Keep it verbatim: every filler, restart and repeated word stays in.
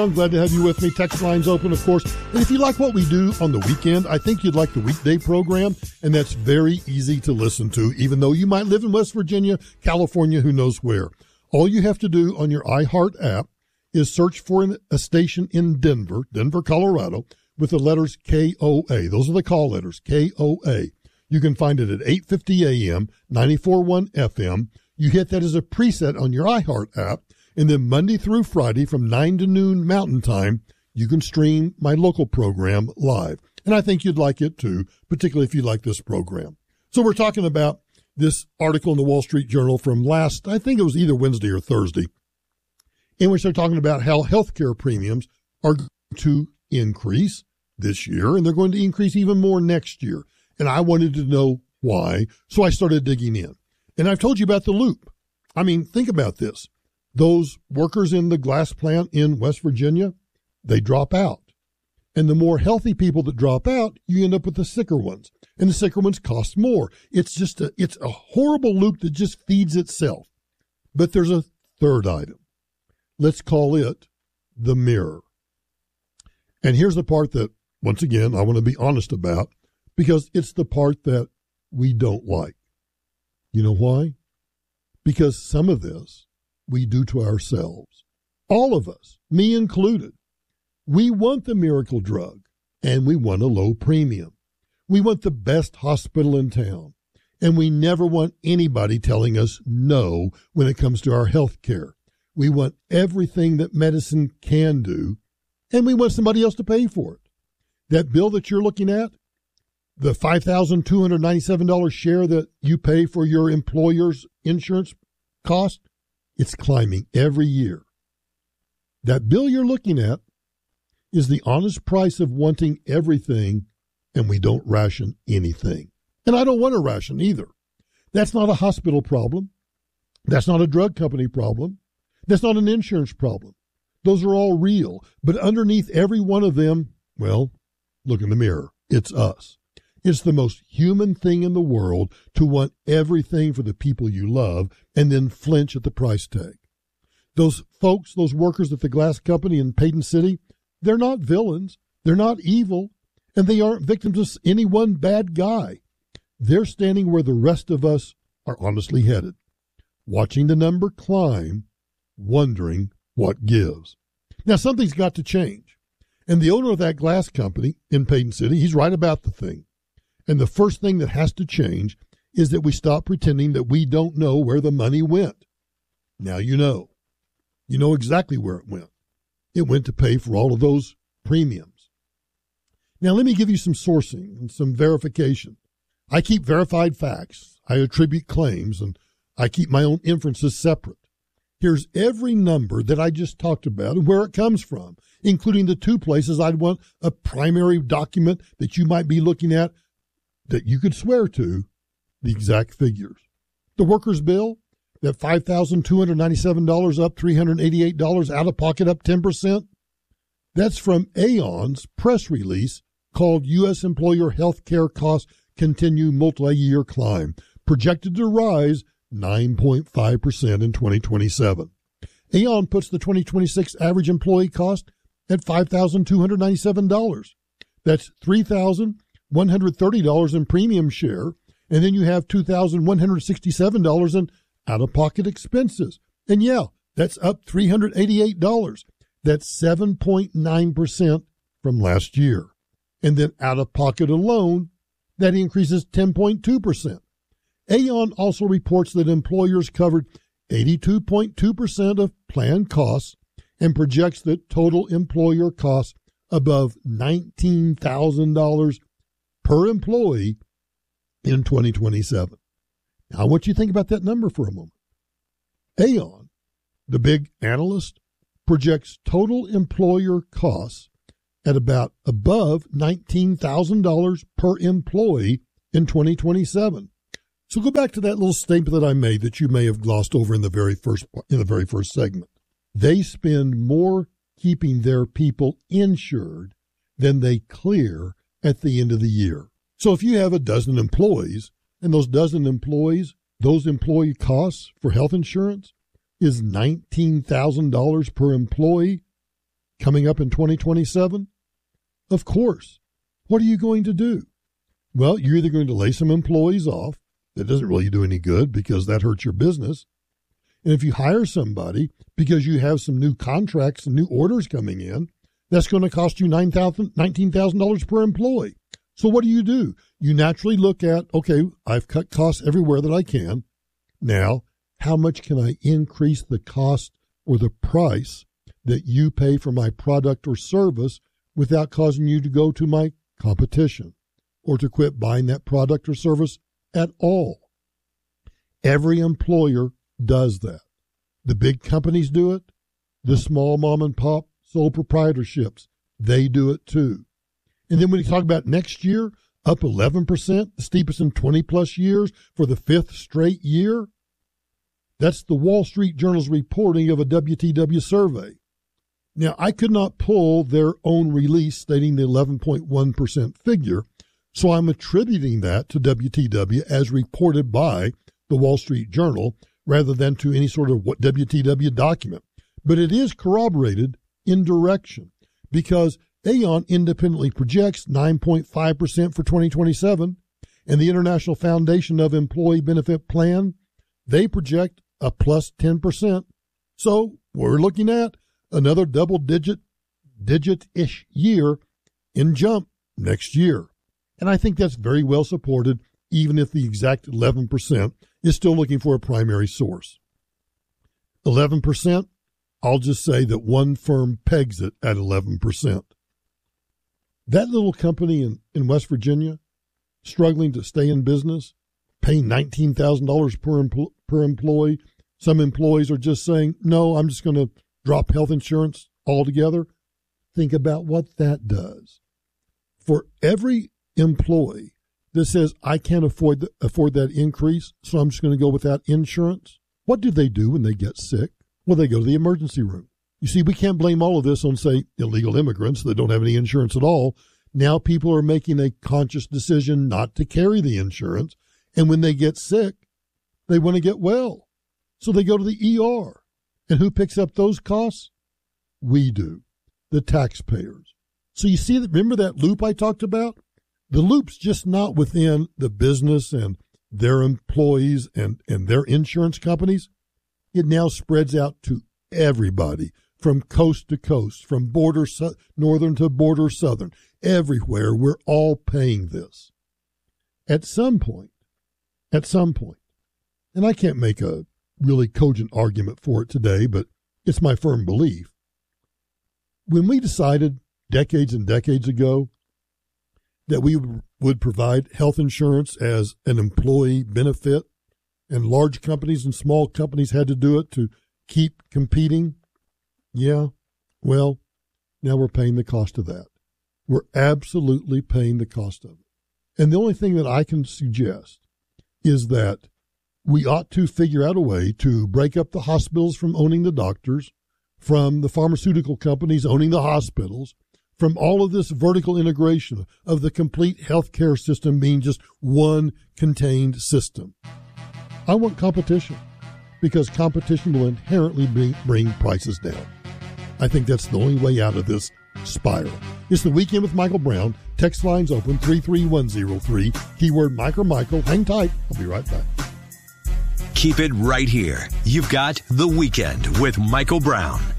I'm glad to have you with me. Text line's open, of course. And if you like what we do on the weekend, I think you'd like the weekday program, and that's very easy to listen to, even though you might live in West Virginia, California, who knows where. All you have to do on your iHeart app is search for an, a station in Denver, Denver, Colorado, with the letters K O A. Those are the call letters, K O A. You can find it at eight fifty a.m., ninety-four point one F M. You hit that as a preset on your iHeart app. And then Monday through Friday from nine to noon Mountain Time, you can stream my local program live. And I think you'd like it too, particularly if you like this program. So we're talking about this article in the Wall Street Journal from last, I think it was either Wednesday or Thursday, in which they're talking about how healthcare premiums are going to increase this year, and they're going to increase even more next year. And I wanted to know why, so I started digging in. And I've told you about the loop. I mean, think about this. Those workers in the glass plant in West Virginia, they drop out. And the more healthy people that drop out, you end up with the sicker ones. And the sicker ones cost more. It's just a, it's a horrible loop that just feeds itself. But there's a third item. Let's call it the mirror. And here's the part that, once again, I want to be honest about, because it's the part that we don't like. You know why? Because some of this we do to ourselves. All of us, me included. We want the miracle drug, and we want a low premium. We want the best hospital in town, and we never want anybody telling us no when it comes to our health care. We want everything that medicine can do, and we want somebody else to pay for it. That bill that you're looking at, the five thousand two hundred ninety-seven dollars share that you pay for your employer's insurance cost, it's climbing every year. That bill you're looking at is the honest price of wanting everything, and we don't ration anything. And I don't want to ration either. That's not a hospital problem. That's not a drug company problem. That's not an insurance problem. Those are all real. But underneath every one of them, well, look in the mirror. It's us. It's the most human thing in the world to want everything for the people you love and then flinch at the price tag. Those folks, those workers at the glass company in Payton City, they're not villains. They're not evil. And they aren't victims of any one bad guy. They're standing where the rest of us are honestly headed, watching the number climb, wondering what gives. Now, something's got to change. And the owner of that glass company in Payton City, he's right about the thing. And the first thing that has to change is that we stop pretending that we don't know where the money went. Now you know. You know exactly where it went. It went to pay for all of those premiums. Now let me give you some sourcing and some verification. I keep verified facts. I attribute claims, and I keep my own inferences separate. Here's every number that I just talked about and where it comes from, including the two places I'd want a primary document that you might be looking at that you could swear to the exact figures. The workers' bill, that five thousand two hundred ninety-seven dollars up three hundred eighty-eight dollars, out of pocket up ten percent, that's from Aon's press release called U S Employer Health Care Costs Continue Multi-Year Climb, projected to rise nine point five percent in twenty twenty-seven. Aon puts the twenty twenty-six average employee cost at five thousand two hundred ninety-seven dollars. That's three thousand one hundred thirty dollars in premium share, and then you have two thousand one hundred sixty-seven dollars in out-of-pocket expenses. And yeah, that's up three hundred eighty-eight dollars. That's seven point nine percent from last year. And then out-of-pocket alone, that increases ten point two percent. Aon also reports that employers covered eighty-two point two percent of planned costs and projects that total employer costs above nineteen thousand dollars per employee in twenty twenty-seven. Now, I want you to think about that number for a moment. Aon, the big analyst, projects total employer costs at about above nineteen thousand dollars per employee in twenty twenty-seven. So go back to that little statement that I made that you may have glossed over in the very first in the very first segment. They spend more keeping their people insured than they clear at the end of the year. So if you have a dozen employees, and those dozen employees, those employee costs for health insurance is nineteen thousand dollars per employee, coming up in twenty twenty-seven? Of course. What are you going to do? Well, you're either going to lay some employees off. That doesn't really do any good because that hurts your business. And if you hire somebody because you have some new contracts and new orders coming in, that's going to cost you nine thousand dollars, nineteen thousand dollars per employee. So what do you do? You naturally look at, okay, I've cut costs everywhere that I can. Now, how much can I increase the cost or the price that you pay for my product or service without causing you to go to my competition or to quit buying that product or service at all? Every employer does that. The big companies do it. The small mom and pop sole proprietorships, they do it too. And then when you talk about next year, up eleven percent, the steepest in twenty plus years for the fifth straight year, that's the Wall Street Journal's reporting of a W T W survey. Now, I could not pull their own release stating the eleven point one percent figure, so I'm attributing that to W T W as reported by the Wall Street Journal rather than to any sort of W T W document. But it is corroborated in direction because Aon independently projects nine point five percent for twenty twenty-seven, and the International Foundation of Employee Benefit Plan, they project a plus ten percent. So we're looking at another double-digit, digit-ish year in jump next year. And I think that's very well supported, even if the exact eleven percent is still looking for a primary source. eleven percent, I'll just say that one firm pegs it at eleven percent. That little company in, in West Virginia, struggling to stay in business, paying nineteen thousand dollars per, empl- per employee. Some employees are just saying, no, I'm just going to drop health insurance altogether. Think about what that does. For every employee that says, I can't afford, the, afford that increase, so I'm just going to go without insurance, what do they do when they get sick? Well, they go to the emergency room. You see, we can't blame all of this on, say, illegal immigrants that don't have any insurance at all. Now people are making a conscious decision not to carry the insurance, and when they get sick, they want to get well. So they go to the E R. And who picks up those costs? We do, the taxpayers. So you see, that. Remember that loop I talked about? The loop's just not within the business and their employees and, and their insurance companies. It now spreads out to everybody from coast to coast, from border su- northern to border southern. Everywhere, we're all paying this. At some point, at some point, and I can't make a really cogent argument for it today, but it's my firm belief. When we decided decades and decades ago that we would provide health insurance as an employee benefit, and large companies and small companies had to do it to keep competing, yeah, well, now we're paying the cost of that. We're absolutely paying the cost of it. And the only thing that I can suggest is that we ought to figure out a way to break up the hospitals from owning the doctors, from the pharmaceutical companies owning the hospitals, from all of this vertical integration of the complete healthcare system being just one contained system. I want competition because competition will inherently bring, bring prices down. I think that's the only way out of this spiral. It's the Weekend with Michael Brown. Text lines open three three one zero three. Keyword Mike or Michael. Hang tight. I'll be right back. Keep it right here. You've got The Weekend with Michael Brown